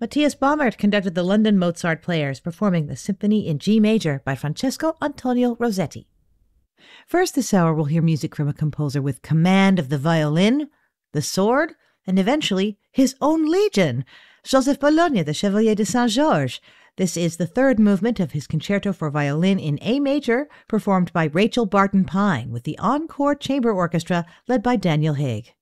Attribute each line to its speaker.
Speaker 1: Matthias Baumert conducted the London Mozart Players, performing the Symphony in G major by Francesco Antonio Rossetti. First this hour, we'll hear music from a composer with command of the violin, the sword, and eventually his own legion, Joseph Bologna, the Chevalier de Saint-Georges. This is the third movement of his concerto for violin in A major, performed by Rachel Barton Pine with the Encore Chamber Orchestra led by Daniel Haig.